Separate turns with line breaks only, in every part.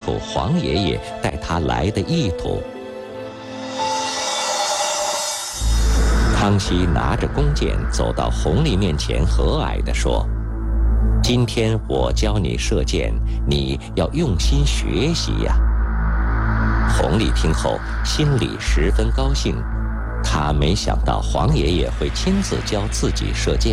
楚黄爷爷带他来的意图。康熙拿着弓箭走到弘历面前，和蔼地说：“今天我教你射箭，你要用心学习呀。”弘历听后心里十分高兴，他没想到黄爷爷会亲自教自己射箭。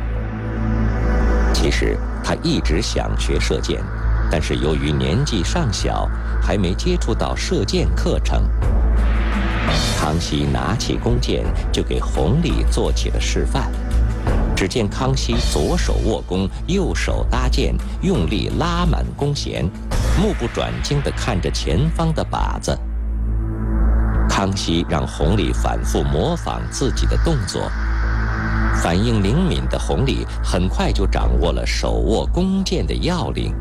其实他一直想学射箭，但是由于年纪尚小，还没接触到射箭课程。康熙拿起弓箭就给弘历做起了示范。只见康熙左手握弓，右手搭箭，用力拉满弓弦，目不转睛地看着前方的靶子。康熙让弘历反复模仿自己的动作，反应灵敏的弘历很快就掌握了手握弓箭的要领。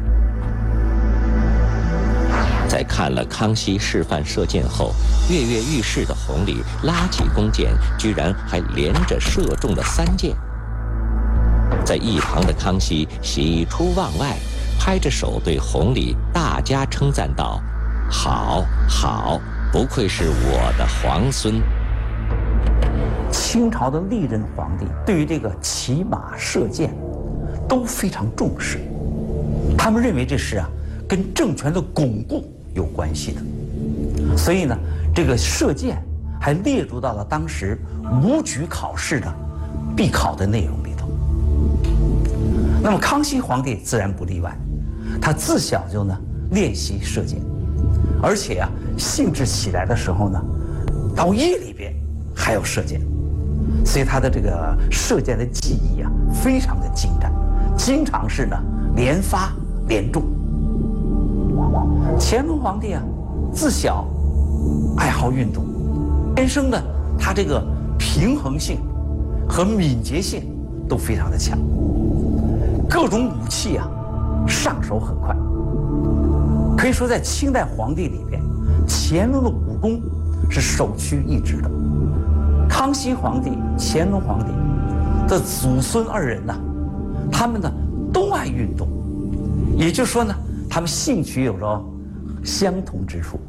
在看了康熙示范射箭后，跃跃欲试的弘历拉起弓箭，居然还连着射中了3箭。在一旁的康熙喜出望外，拍着手对弘历大加称赞道：“好，好，不愧是我的皇孙。”
清朝的历任皇帝对于这个骑马射箭都非常重视，他们认为这是跟政权的巩固有关系的，所以呢，这个射箭还列入到了当时武举考试的必考的内容里头。那么康熙皇帝自然不例外，他自小就练习射箭，而且兴致起来的时候呢，到夜里边还要射箭，所以他的这个射箭的技艺非常的精湛，经常是连发连中。乾隆皇帝自小爱好运动，天生的他这个平衡性和敏捷性都非常的强，各种武器上手很快。可以说在清代皇帝里边，乾隆的武功是首屈一指的。康熙皇帝、乾隆皇帝的祖孙2人他们都爱运动，也就是说他们兴趣有着相同之处。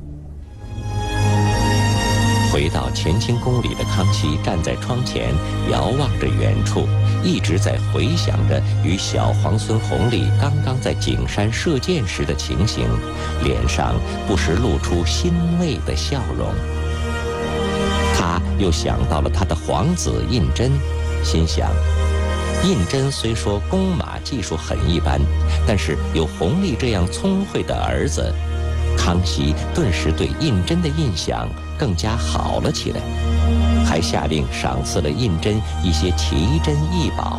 回到乾清宫里的康熙站在窗前，遥望着远处，一直在回想着与小皇孙弘历刚刚在景山射箭时的情形，脸上不时露出欣慰的笑容。他又想到了他的皇子胤禛，心想，胤禛虽说弓马技术很一般，但是有弘历这样聪慧的儿子，康熙顿时对胤禛的印象更加好了起来，还下令赏赐了胤禛一些奇珍异宝。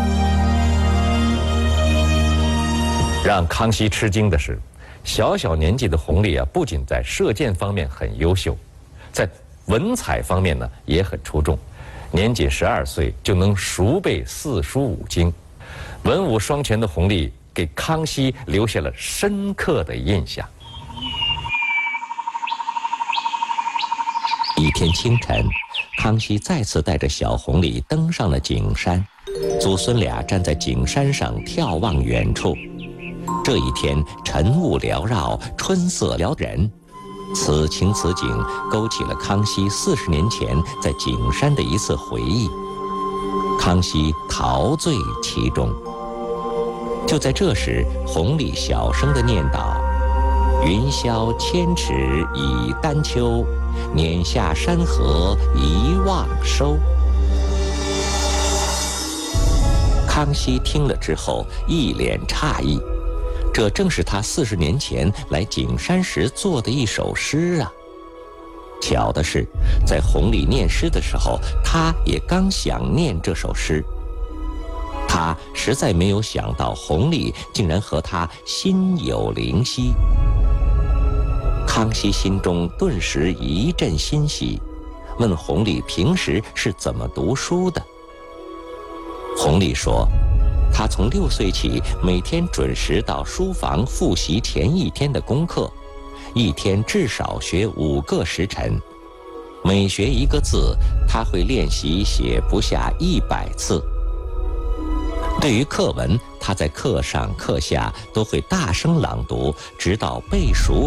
让康熙吃惊的是，小小年纪的弘历不仅在射箭方面很优秀，在文采方面也很出众。年仅12岁就能熟背4书5经，文武双全的弘历给康熙留下了深刻的印象。
一天清晨，康熙再次带着小弘历登上了景山，祖孙俩站在景山上眺望远处。这一天晨雾缭绕，春色撩人，此情此景勾起了康熙40年前在景山的一次回忆，康熙陶醉其中。就在这时，弘历小声地念道：“云霄千尺已丹丘，碾下山河一望收。”康熙听了之后一脸诧异，这正是他40年前来景山时做的一首诗啊。巧的是，在弘历念诗的时候，他也刚想念这首诗。他实在没有想到弘历竟然和他心有灵犀。康熙心中顿时一阵欣喜，问弘历平时是怎么读书的。弘历说，他从6岁起每天准时到书房复习前一天的功课，一天至少学5个时辰，每学1个字，他会练习写不下100次。对于课文，他在课上课下都会大声朗读，直到背熟